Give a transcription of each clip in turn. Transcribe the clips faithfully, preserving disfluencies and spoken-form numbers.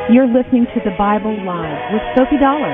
You're listening to the Bible Live with Sophie Dollar.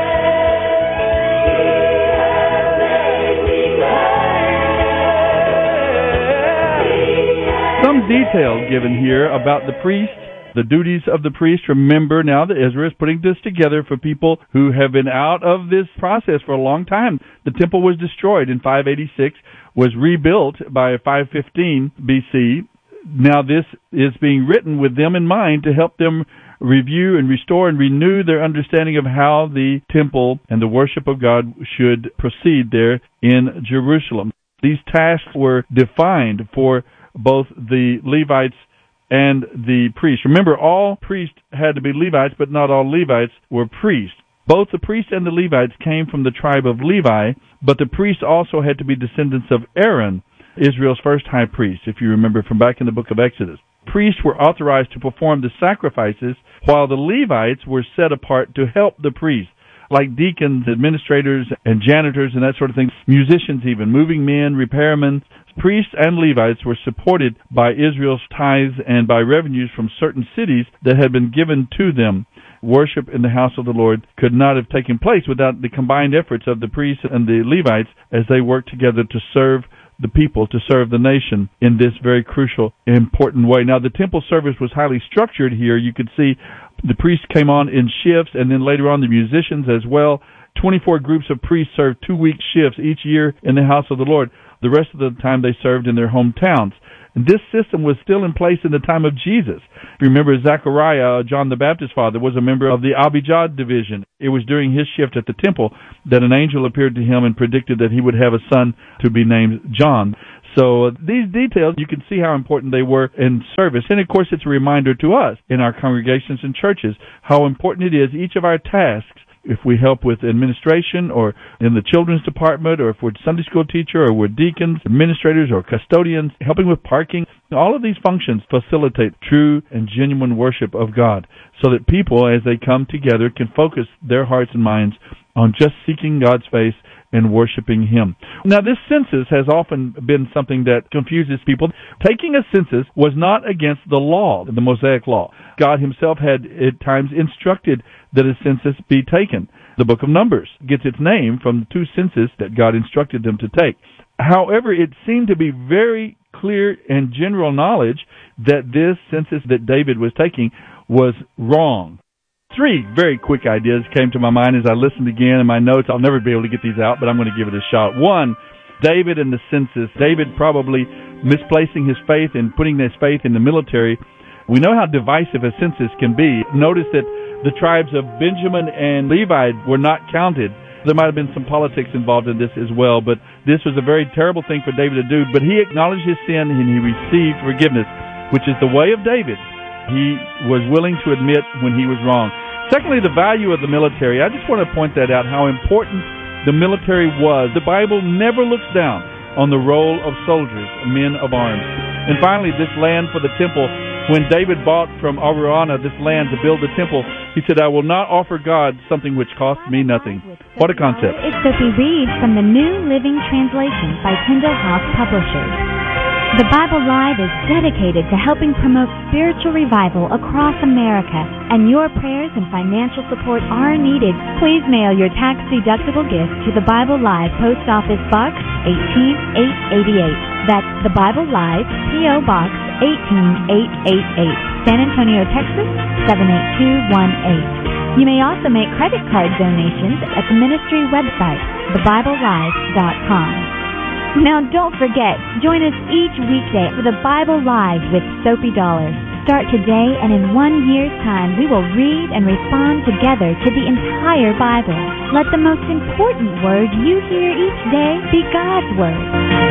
Some details given here about the priest, the duties of the priest. Remember now that Ezra is putting this together for people who have been out of this process for a long time. The temple was destroyed in five eighty-six, was rebuilt by five fifteen B C. Now this is being written with them in mind to help them review and restore and renew their understanding of how the temple and the worship of God should proceed there in Jerusalem. These tasks were defined for both the Levites and the priests. Remember, all priests had to be Levites, but not all Levites were priests. Both the priests and the Levites came from the tribe of Levi, but the priests also had to be descendants of Aaron, Israel's first high priest, if you remember from back in the book of Exodus. Priests were authorized to perform the sacrifices, while the Levites were set apart to help the priests, like deacons, administrators, and janitors, and that sort of thing, musicians even, moving men, repairmen. Priests and Levites were supported by Israel's tithes and by revenues from certain cities that had been given to them. Worship in the house of the Lord could not have taken place without the combined efforts of the priests and the Levites as they worked together to serve the people, to serve the nation in this very crucial, important way. Now, the temple service was highly structured here. You could see the priests came on in shifts, and then later on the musicians as well. twenty-four groups of priests served two-week shifts each year in the house of the Lord. The rest of the time they served in their hometowns. And this system was still in place in the time of Jesus. If you remember, Zechariah, John the Baptist's father, was a member of the Abijah division. It was during his shift at the temple that an angel appeared to him and predicted that he would have a son to be named John. So uh, these details, you can see how important they were in service. And, of course, it's a reminder to us in our congregations and churches how important it is, each of our tasks, if we help with administration or in the children's department, or if we're Sunday school teacher, or we're deacons, administrators, or custodians, helping with parking, all of these functions facilitate true and genuine worship of God so that people, as they come together, can focus their hearts and minds on just seeking God's face and worshiping Him. Now, this census has often been something that confuses people. Taking a census was not against the law, the Mosaic law. God Himself had at times instructed that a census be taken. The book of Numbers gets its name from the two censuses that God instructed them to take. However, it seemed to be very clear and general knowledge that this census that David was taking was wrong. Three very quick ideas came to my mind as I listened again in my notes. I'll never be able to get these out, but I'm going to give it a shot. One, David and the census. David probably misplacing his faith and putting his faith in the military. We know how divisive a census can be. Notice that the tribes of Benjamin and Levi were not counted. There might have been some politics involved in this as well, but this was a very terrible thing for David to do. But he acknowledged his sin and he received forgiveness, which is the way of David. He was willing to admit when he was wrong. Secondly, the value of the military. I just want to point that out, how important the military was. The Bible never looks down on the role of soldiers, men of arms. And finally, this land for the temple. When David bought from Araunah this land to build the temple, he said, I will not offer God something which cost me nothing. What a concept. It's Sophie Reed from the New Living Translation by Tyndale House Publishers. The Bible Live is dedicated to helping promote spiritual revival across America, and your prayers and financial support are needed. Please mail your tax-deductible gift to the Bible Live, Post Office Box eighteen eight eighty-eight. That's the Bible Live, P O. Box eighteen eight eighty-eight, San Antonio, Texas seven eight two one eight. You may also make credit card donations at the ministry website, the bible live dot com. Now, don't forget, join us each weekday for the Bible Live with Sophie Dollar. Start today, and in one year's time, we will read and respond together to the entire Bible. Let the most important word you hear each day be God's Word.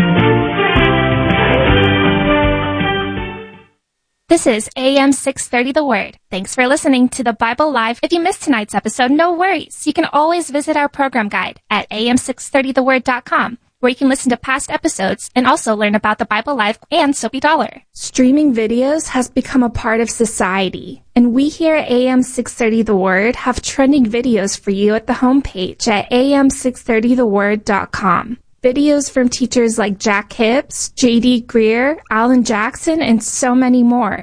This is A M six thirty The Word. Thanks for listening to the Bible Live. If you missed tonight's episode, no worries. You can always visit our program guide at A M six thirty the word dot com. Where you can listen to past episodes and also learn about the Bible Live and Soapy Dollar. Streaming videos has become a part of society, and we here at A M six thirty The Word have trending videos for you at the homepage at A M six thirty the word dot com. Videos from teachers like Jack Hibbs, J D Greer, Alan Jackson, and so many more.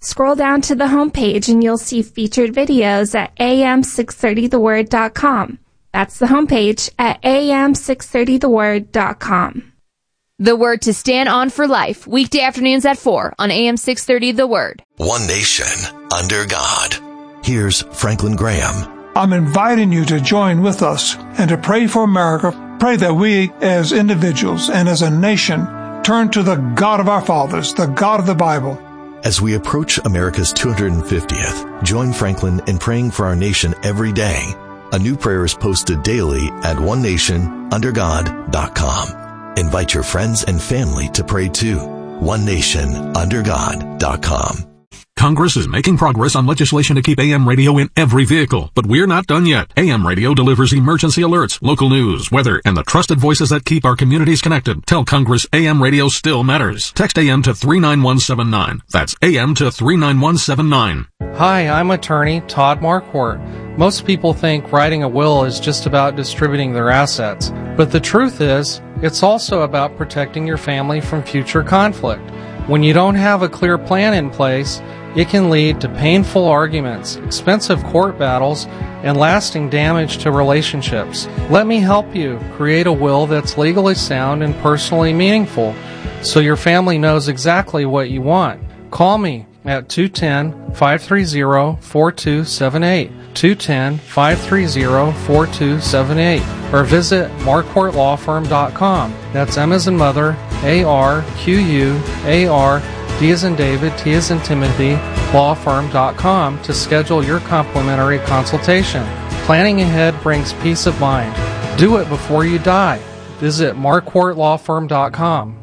Scroll down to the homepage and you'll see featured videos at a m six thirty the word dot com. That's the homepage at a m six thirty the word dot com. The Word to Stand On for Life, weekday afternoons at four on A M six thirty The Word. One nation under God. Here's Franklin Graham. I'm inviting you to join with us and to pray for America. Pray that we as individuals and as a nation turn to the God of our fathers, the God of the Bible. As we approach America's two hundred fiftieth, join Franklin in praying for our nation every day. A new prayer is posted daily at one nation under god dot com. Invite your friends and family to pray too. one nation under god dot com. Congress is making progress on legislation to keep A M radio in every vehicle, but we're not done yet. A M radio delivers emergency alerts, local news, weather, and the trusted voices that keep our communities connected. Tell Congress A M radio still matters. Text A M to three nine one seven nine. That's A M to three nine one seven nine. Hi, I'm attorney Todd Marquardt. Most people think writing a will is just about distributing their assets, but the truth is, it's also about protecting your family from future conflict. When you don't have a clear plan in place, it can lead to painful arguments, expensive court battles, and lasting damage to relationships. Let me help you create a will that's legally sound and personally meaningful, so your family knows exactly what you want. Call me at two one zero, five three zero, four two seven eight, two one zero, five three zero, four two seven eight, or visit marquardt law firm dot com. That's M as in mother, A R Q U A R, D as in David, T as in Timothy, law firm dot com to schedule your complimentary consultation. Planning ahead brings peace of mind. Do it before you die. Visit marquardt law firm dot com.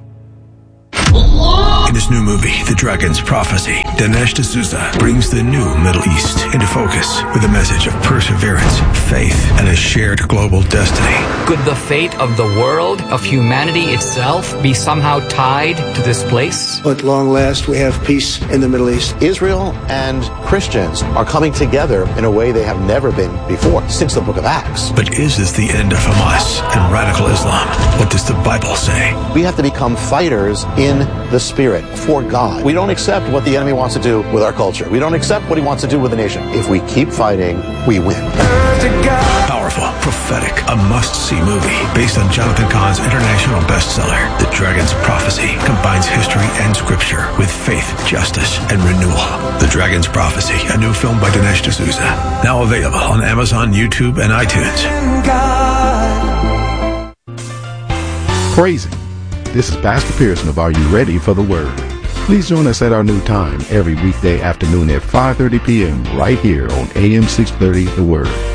In his new movie, The Dragon's Prophecy, Dinesh D'Souza brings the new Middle East into focus with a message of perseverance, faith, and a shared global destiny. Could the fate of the world, of humanity itself, be somehow tied to this place? At long last, we have peace in the Middle East. Israel and Christians are coming together in a way they have never been before, since the book of Acts. But is this the end of Hamas and radical Islam? What does the Bible say? We have to become fighters in the Spirit for God. We don't accept what the enemy wants to do with our culture. We don't accept what he wants to do with the nation. If we keep fighting, we win. Powerful, prophetic, a must-see movie based on Jonathan Cahn's international bestseller. The Dragon's Prophecy combines history and scripture with faith, justice, and renewal. The Dragon's Prophecy, a new film by Dinesh D'Souza. Now available on Amazon, YouTube, and iTunes. Praise Him. This is Pastor Pearson of Are You Ready for the Word? Please join us at our new time every weekday afternoon at five thirty p.m. right here on A M six thirty The Word.